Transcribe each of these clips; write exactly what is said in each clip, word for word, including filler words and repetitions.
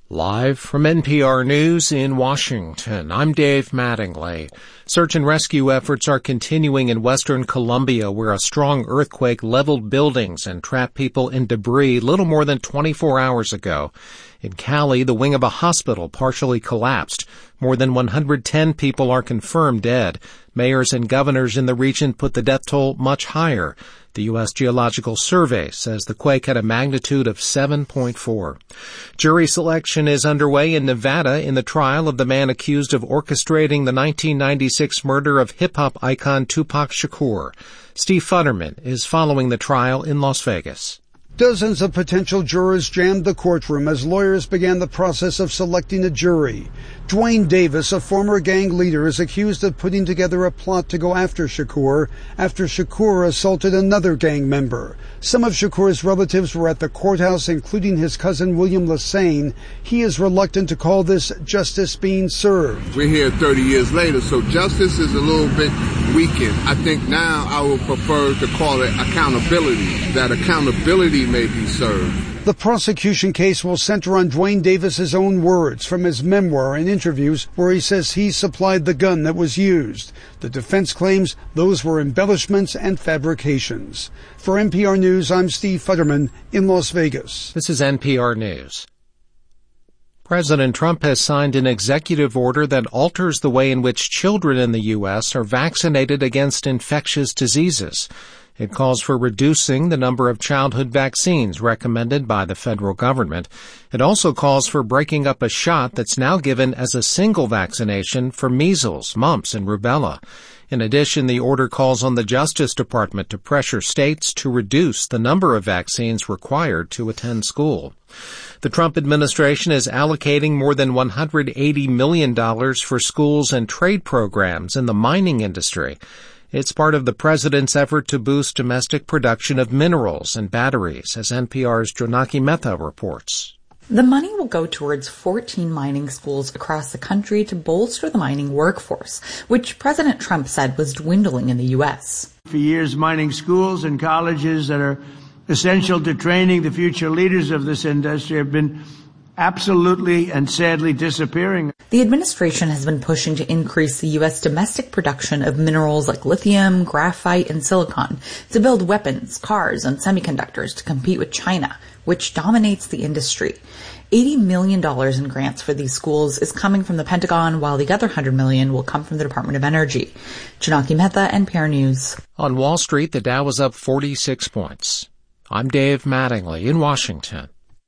Live from N P R News in Washington, I'm Dave Mattingly. Search and rescue efforts are continuing in western Colombia, where a strong earthquake leveled buildings and trapped people in debris little more than twenty-four hours ago. In Cali, the wing of a hospital partially collapsed. More than one hundred ten people are confirmed dead. Mayors and governors in the region put the death toll much higher. The U S Geological Survey says the quake had a magnitude of seven point four. Jury selection is underway in Nevada in the trial of the man accused of orchestrating the nineteen ninety-six murder of hip-hop icon Tupac Shakur. Steve Futterman is following the trial in Las Vegas. Dozens of potential jurors jammed the courtroom as lawyers began the process of selecting a jury. Dwayne Davis, a former gang leader, is accused of putting together a plot to go after Shakur after Shakur assaulted another gang member. Some of Shakur's relatives were at the courthouse, including his cousin William Lassane. He is reluctant to call this justice being served. We're here thirty years later, so justice is a little bit weakened. I think now I would prefer to call it accountability, that accountability may be served. The prosecution case will center on Dwayne Davis's own words from his memoir and interviews where he says he supplied the gun that was used. The defense claims those were embellishments and fabrications. For N P R News, I'm Steve Futterman in Las Vegas. This is N P R News. President Trump has signed an executive order that alters the way in which children in the U S are vaccinated against infectious diseases. It calls for reducing the number of childhood vaccines recommended by the federal government. It also calls for breaking up a shot that's now given as a single vaccination for measles, mumps, and rubella. In addition, the order calls on the Justice Department to pressure states to reduce the number of vaccines required to attend school. The Trump administration is allocating more than one hundred eighty million dollars for schools and trade programs in the mining industry. It's part of the president's effort to boost domestic production of minerals and batteries, as N P R's Jonaki Mehta reports. The money will go towards fourteen mining schools across the country to bolster the mining workforce, which President Trump said was dwindling in the U S. For years, mining schools and colleges that are essential to training the future leaders of this industry have been absolutely and sadly disappearing. The administration has been pushing to increase the U S domestic production of minerals like lithium, graphite, and silicon to build weapons, cars, and semiconductors to compete with China, which dominates the industry. eighty million dollars in grants for these schools is coming from the Pentagon, while the other one hundred million dollars will come from the Department of Energy. Jonaki Mehta, N P R News. On Wall Street, the Dow was up forty-six points. I'm Dave Mattingly in Washington.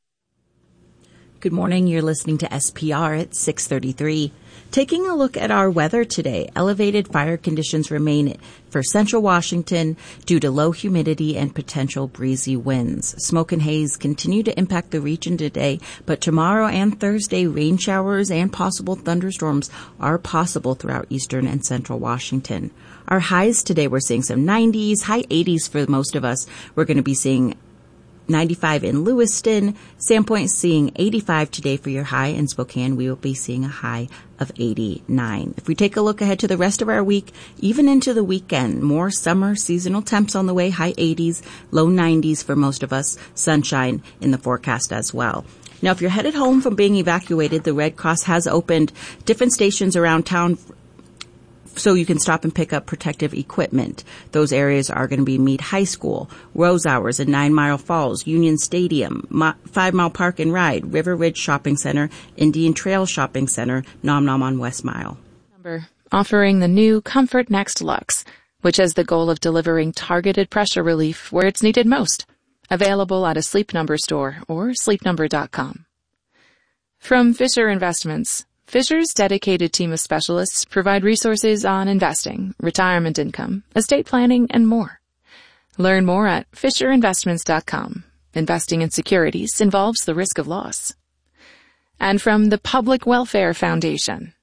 Good morning. You're listening to S P R at six thirty-three. Taking a look at our weather today, elevated fire conditions remain for central Washington due to low humidity and potential breezy winds. Smoke and haze continue to impact the region today, but tomorrow and Thursday, rain showers and possible thunderstorms are possible throughout eastern and central Washington. Our highs today, we're seeing some nineties, high eighties for most of us. We're going to be seeing ninety-five in Lewiston. Sandpoint seeing eighty-five today for your high. In Spokane, we will be seeing a high of eighty-nine. If we take a look ahead to the rest of our week, even into the weekend, more summer seasonal temps on the way, high eighties, low nineties for most of us, sunshine in the forecast as well. Now, if you're headed home from being evacuated, the Red Cross has opened different stations around town so you can stop and pick up protective equipment. Those areas are going to be Meade High School, Rose Hours in Nine Mile Falls, Union Stadium, Ma- Five Mile Park and Ride, River Ridge Shopping Center, Indian Trail Shopping Center, Nom Nom on West Mile. Number offering the new Comfort Next Luxe, which has the goal of delivering targeted pressure relief where it's needed most. Available at a Sleep Number store or sleep number dot com. From Fisher Investments, Fisher's dedicated team of specialists provide resources on investing, retirement income, estate planning, and more. Learn more at fisher investments dot com. Investing in securities involves the risk of loss. And from the Public Welfare Foundation.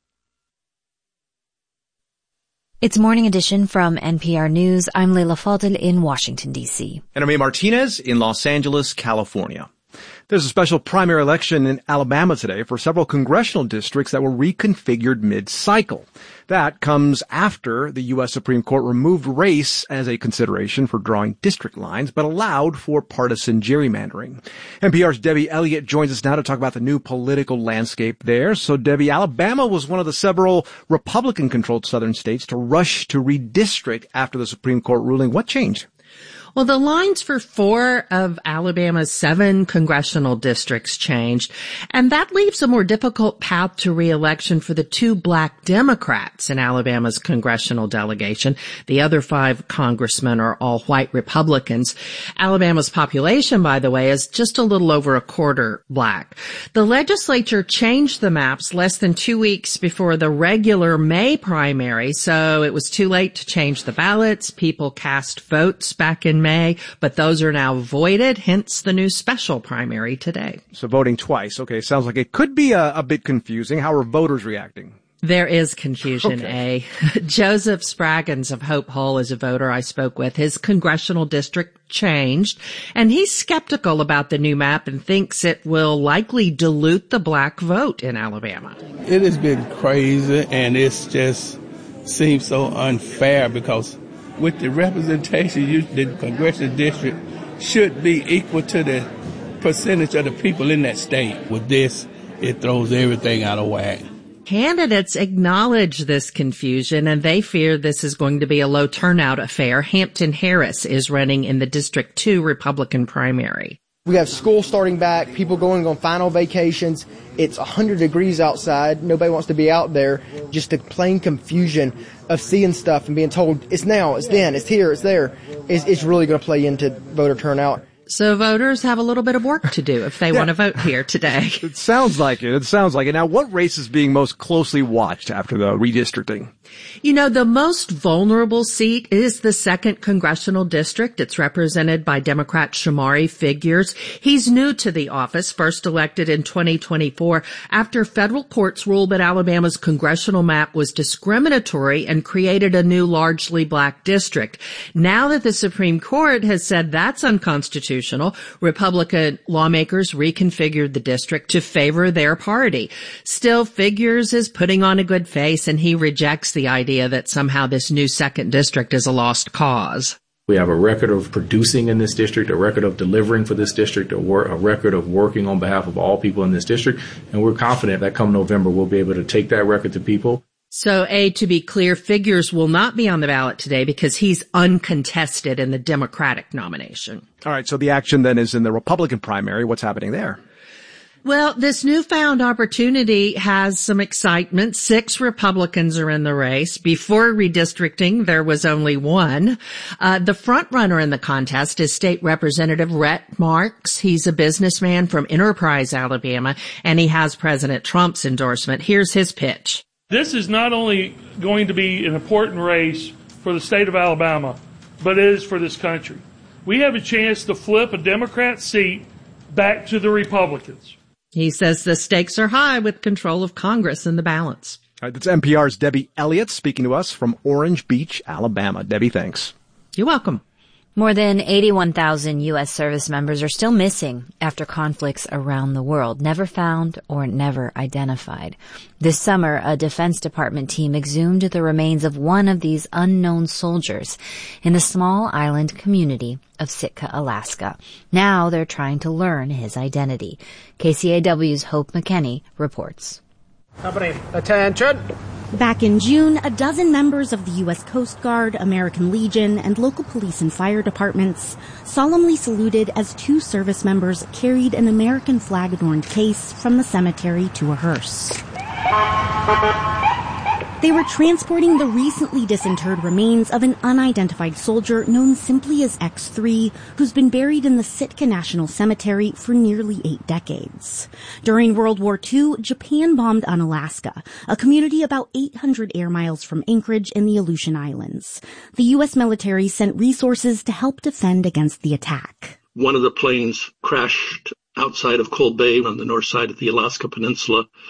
It's Morning Edition from N P R News. I'm Leila Fadel in Washington, D C. And I'm Martinez in Los Angeles, California. There's a special primary election in Alabama today for several congressional districts that were reconfigured mid-cycle. That comes after the U S Supreme Court removed race as a consideration for drawing district lines, but allowed for partisan gerrymandering. N P R's Debbie Elliott joins us now to talk about the new political landscape there. So, Debbie, Alabama was one of the several Republican-controlled southern states to rush to redistrict after the Supreme Court ruling. What changed? Well, the lines for four of Alabama's seven congressional districts changed, and that leaves a more difficult path to re-election for the two black Democrats in Alabama's congressional delegation. The other five congressmen are all white Republicans. Alabama's population, by the way, is just a little over a quarter black. The legislature changed the maps less than two weeks before the regular May primary, so it was too late to change the ballots. People cast votes back in May, but those are now voided, hence the new special primary today. So voting twice. Okay, sounds like it could be a, a bit confusing. How are voters reacting? There is confusion, okay. A. Joseph Spraggins of Hope Hull is a voter I spoke with. His congressional district changed, and he's skeptical about the new map and thinks it will likely dilute the black vote in Alabama. It has been crazy, and it's just seems so unfair because with the representation, you, the congressional district should be equal to the percentage of the people in that state. With this, it throws everything out of whack. Candidates acknowledge this confusion, and they fear this is going to be a low turnout affair. Hampton Harris is running in the District two Republican primary. We have school starting back, people going on final vacations. It's one hundred degrees outside. Nobody wants to be out there. Just the plain confusion of seeing stuff and being told it's now, it's then, it's here, it's there. It's, it's really going to play into voter turnout. So voters have a little bit of work to do if they yeah. want to vote here today. It sounds like it. It sounds like it. Now, what race is being most closely watched after the redistricting? You know, the most vulnerable seat is the second congressional district. It's represented by Democrat Shamari Figures. He's new to the office, first elected in twenty twenty-four after federal courts ruled that Alabama's congressional map was discriminatory and created a new largely black district. Now that the Supreme Court has said that's unconstitutional, Republican lawmakers reconfigured the district to favor their party. Still, Figures is putting on a good face, and he rejects the idea that somehow this new second district is a lost cause. We have a record of producing in this district, a record of delivering for this district, a, wor- a record of working on behalf of all people in this district, and we're confident that come November we'll be able to take that record to people. So, A, to be clear, Figures will not be on the ballot today because he's uncontested in the Democratic nomination. All right, so the action then is in the Republican primary. What's happening there? Well, this newfound opportunity has some excitement. Six Republicans are in the race. Before redistricting, there was only one. Uh, the front runner in the contest is State Representative Rhett Marks. He's a businessman from Enterprise, Alabama, and he has President Trump's endorsement. Here's his pitch. This is not only going to be an important race for the state of Alabama, but it is for this country. We have a chance to flip a Democrat seat back to the Republicans. He says the stakes are high with control of Congress in the balance. All right, that's N P R's Debbie Elliott speaking to us from Orange Beach, Alabama. Debbie, thanks. You're welcome. More than eighty-one thousand U S service members are still missing after conflicts around the world, never found or never identified. This summer, a Defense Department team exhumed the remains of one of these unknown soldiers in the small island community of Sitka, Alaska. Now they're trying to learn his identity. K C A W's Hope McKenney reports. Company, attention! Back in June, a dozen members of the U S Coast Guard, American Legion, and local police and fire departments solemnly saluted as two service members carried an American flag-adorned case from the cemetery to a hearse. They were transporting the recently disinterred remains of an unidentified soldier known simply as X three, who's been buried in the Sitka National Cemetery for nearly eight decades. During World War Two, Japan bombed Unalaska, a community about eight hundred air miles from Anchorage in the Aleutian Islands. The U S military sent resources to help defend against the attack. One of the planes crashed outside of Cold Bay on the north side of the Alaska Peninsula.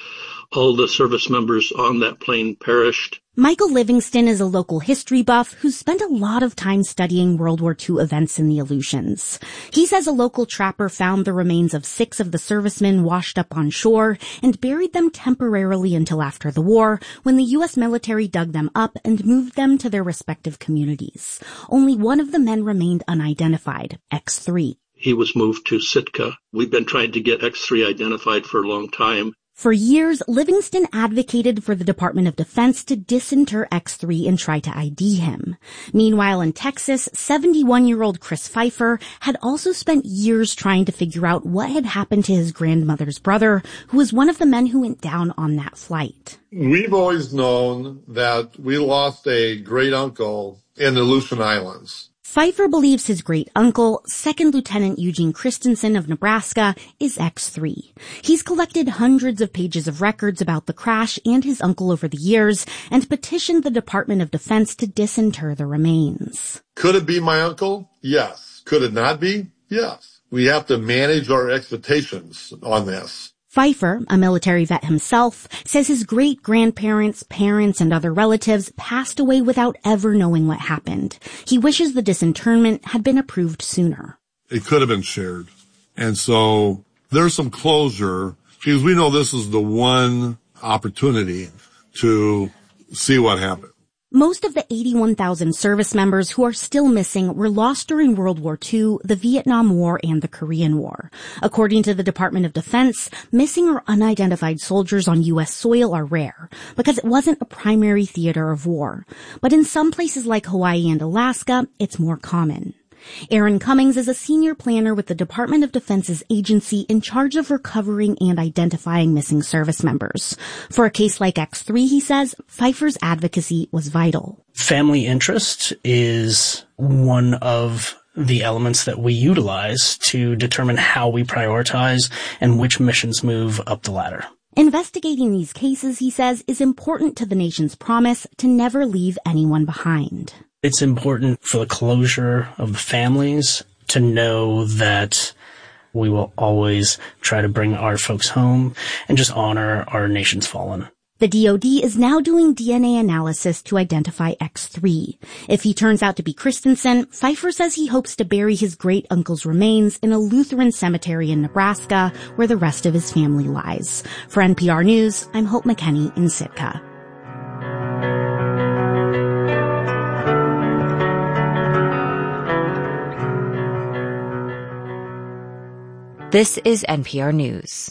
all the service members on that plane perished. Michael Livingston is a local history buff who's spent a lot of time studying World War Two events in the Aleutians. He says a local trapper found the remains of six of the servicemen washed up on shore and buried them temporarily until after the war, when the U S military dug them up and moved them to their respective communities. Only one of the men remained unidentified, X three. He was moved to Sitka. We've been trying to get X three identified for a long time. For years, Livingston advocated for the Department of Defense to disinter X three and try to I D him. Meanwhile, in Texas, seventy-one-year-old Chris Pfeiffer had also spent years trying to figure out what had happened to his grandmother's brother, who was one of the men who went down on that flight. We've always known that we lost a great uncle in the Aleutian Islands. Pfeiffer believes his great-uncle, Second Lieutenant Eugene Christensen of Nebraska, is X three. He's collected hundreds of pages of records about the crash and his uncle over the years and petitioned the Department of Defense to disinter the remains. Could it be my uncle? Yes. Could it not be? Yes. We have to manage our expectations on this. Pfeiffer, a military vet himself, says his great-grandparents, parents, and other relatives passed away without ever knowing what happened. He wishes the disinterment had been approved sooner. It could have been shared. And so there's some closure, because we know this is the one opportunity to see what happened. Most of the eighty-one thousand service members who are still missing were lost during World War Two, the Vietnam War, and the Korean War. According to the Department of Defense, missing or unidentified soldiers on U S soil are rare because it wasn't a primary theater of war. But in some places like Hawaii and Alaska, it's more common. Aaron Cummings is a senior planner with the Department of Defense's agency in charge of recovering and identifying missing service members. For a case like X three, he says, Pfeiffer's advocacy was vital. Family interest is one of the elements that we utilize to determine how we prioritize and which missions move up the ladder. Investigating these cases, he says, is important to the nation's promise to never leave anyone behind. It's important for the closure of the families to know that we will always try to bring our folks home and just honor our nation's fallen. The D O D is now doing D N A analysis to identify X three. If he turns out to be Christensen, Pfeiffer says he hopes to bury his great-uncle's remains in a Lutheran cemetery in Nebraska, where the rest of his family lies. For N P R News, I'm Hope McKenney in Sitka. This is N P R News.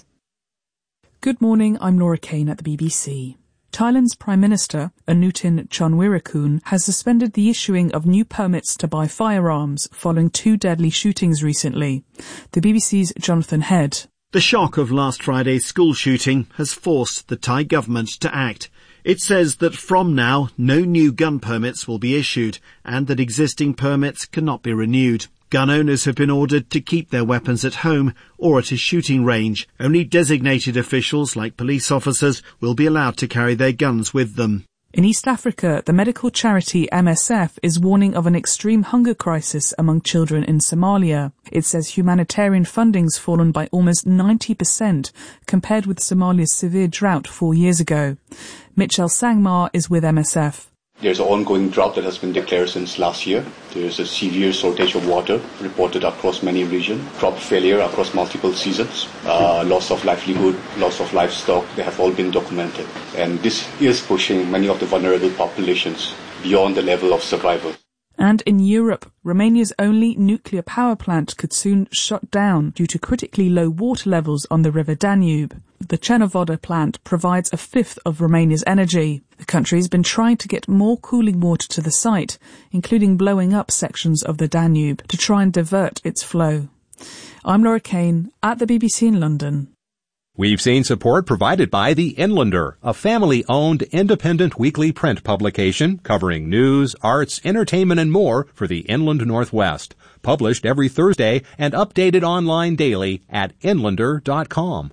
Good morning, I'm Laura Kane at the B B C. Thailand's Prime Minister, Anutin Charnvirakul, has suspended the issuing of new permits to buy firearms following two deadly shootings recently. The B B C's Jonathan Head. The shock of last Friday's school shooting has forced the Thai government to act. It says that from now, no new gun permits will be issued and that existing permits cannot be renewed. Gun owners have been ordered to keep their weapons at home or at a shooting range. Only designated officials, like police officers, will be allowed to carry their guns with them. In East Africa, the medical charity M S F is warning of an extreme hunger crisis among children in Somalia. It says humanitarian funding's fallen by almost ninety percent compared with Somalia's severe drought four years ago. Mitchell Sangmar is with M S F. There's an ongoing drought that has been declared since last year. There's a severe shortage of water reported across many regions, crop failure across multiple seasons, uh, loss of livelihood, loss of livestock. They have all been documented. And this is pushing many of the vulnerable populations beyond the level of survival. And in Europe, Romania's only nuclear power plant could soon shut down due to critically low water levels on the River Danube. The Cernavodă plant provides a fifth of Romania's energy. The country has been trying to get more cooling water to the site, including blowing up sections of the Danube to try and divert its flow. I'm Laura Kane at the B B C in London. We've seen support provided by The Inlander, a family-owned independent weekly print publication covering news, arts, entertainment, and more for the Inland Northwest. Published every Thursday and updated online daily at inlander dot com.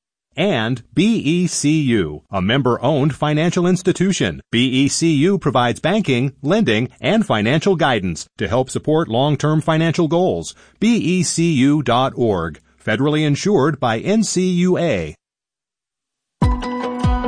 And B E C U, a member-owned financial institution. B E C U provides banking, lending, and financial guidance to help support long-term financial goals. B E C U dot org. Federally insured by N C U A.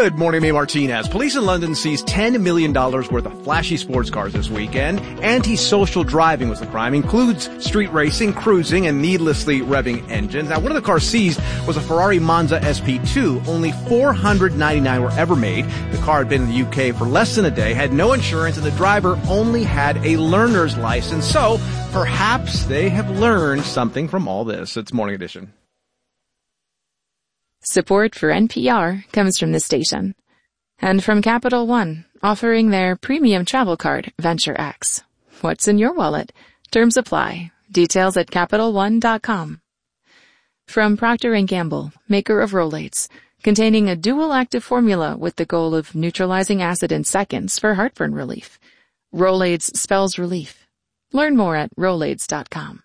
Good morning, May Martinez. Police in London seized ten million dollars worth of flashy sports cars this weekend. Antisocial driving was the crime. Includes street racing, cruising, and needlessly revving engines. Now, one of the cars seized was a Ferrari Monza S P two. Only four hundred ninety-nine were ever made. The car had been in the U K for less than a day, had no insurance, and the driver only had a learner's license. So, perhaps they have learned something from all this. It's Morning Edition. Support for N P R comes from the station. And from Capital One, offering their premium travel card, Venture X. What's in your wallet? Terms apply. Details at Capital One dot com. From Procter and Gamble, maker of Rolaids, containing a dual active formula with the goal of neutralizing acid in seconds for heartburn relief. Rolaids spells relief. Learn more at Rolaids dot com.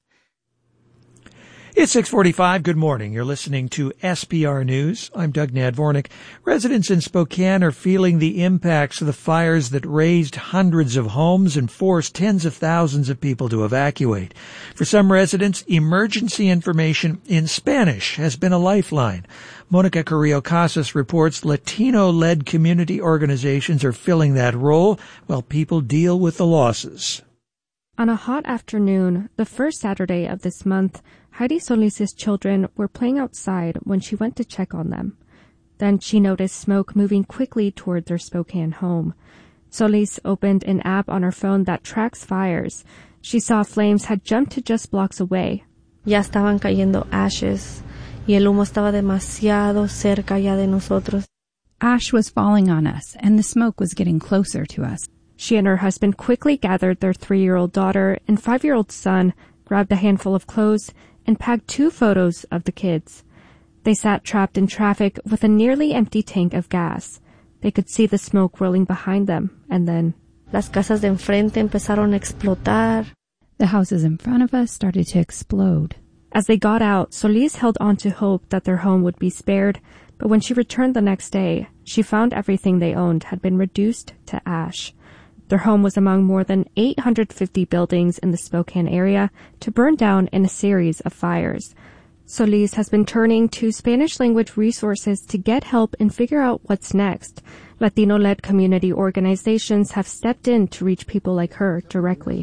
It's six forty-five. Good morning. You're listening to S P R News. I'm Doug Nadvornik. Residents in Spokane are feeling the impacts of the fires that razed hundreds of homes and forced tens of thousands of people to evacuate. For some residents, emergency information in Spanish has been a lifeline. Monica Carrillo Casas reports Latino-led community organizations are filling that role while people deal with the losses. On a hot afternoon, the first Saturday of this month, Heidi Solis' children were playing outside when she went to check on them. Then she noticed smoke moving quickly toward their Spokane home. Solis opened an app on her phone that tracks fires. She saw flames had jumped to just blocks away. Ya estaban cayendo ashes, y el humo estaba demasiado cerca ya de nosotros. Ash was falling on us, and the smoke was getting closer to us. She and her husband quickly gathered their three-year-old daughter and five-year-old son, grabbed a handful of clothes, and packed two photos of the kids. They sat trapped in traffic with a nearly empty tank of gas. They could see the smoke rolling behind them, and then... Las casas de enfrente empezaron a explotar. The houses in front of us started to explode. As they got out, Solis held on to hope that their home would be spared, but when she returned the next day, she found everything they owned had been reduced to ash. Their home was among more than eight hundred fifty buildings in the Spokane area to burn down in a series of fires. Solis has been turning to Spanish-language resources to get help and figure out what's next. Latino-led community organizations have stepped in to reach people like her directly.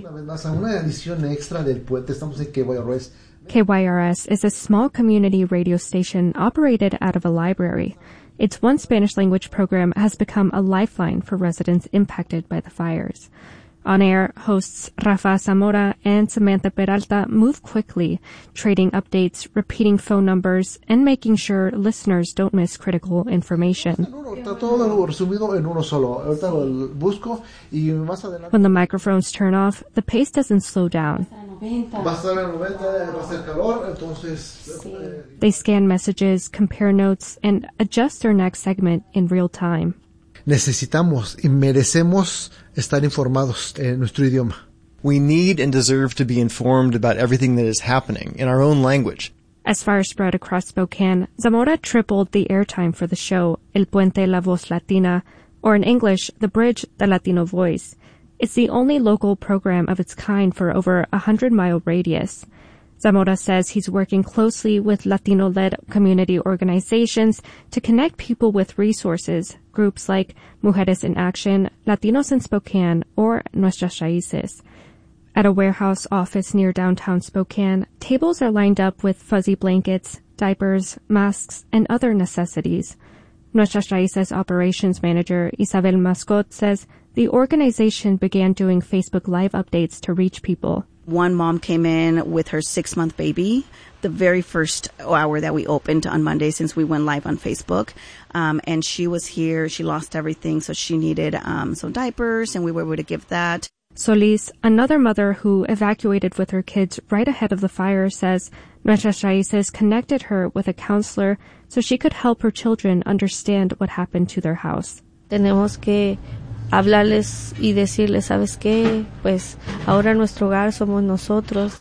K Y R S is a small community radio station operated out of a library. Its one Spanish-language program has become a lifeline for residents impacted by the fires. On air, hosts Rafa Zamora and Samantha Peralta move quickly, trading updates, repeating phone numbers, and making sure listeners don't miss critical information. When the microphones turn off, the pace doesn't slow down. They scan messages, compare notes, and adjust their next segment in real time. Necesitamos y merecemos estar informados en nuestro idioma. We need and deserve to be informed about everything that is happening in our own language. As fires spread across Spokane, Zamora tripled the airtime for the show El Puente La Voz Latina, or in English, The Bridge, the Latino Voice. It's the only local program of its kind for over a hundred-mile radius. Zamora says he's working closely with Latino-led community organizations to connect people with resources, groups like Mujeres en Action, Latinos in Spokane, or Nuestras Raíces. At a warehouse office near downtown Spokane, tables are lined up with fuzzy blankets, diapers, masks, and other necessities. Nuestras Raíces operations manager Isabel Mascot says the organization began doing Facebook Live updates to reach people. One mom came in with her six-month baby the very first hour that we opened on Monday since we went live on Facebook. Um, and she was here. She lost everything, so she needed um, some diapers, and we were able to give that. Solis, another mother who evacuated with her kids right ahead of the fire, says Nuestras Raíces connected her with a counselor so she could help her children understand what happened to their house. Tenemos que hablarles y decirles, ¿sabes qué? Pues ahora nuestro hogar somos nosotros.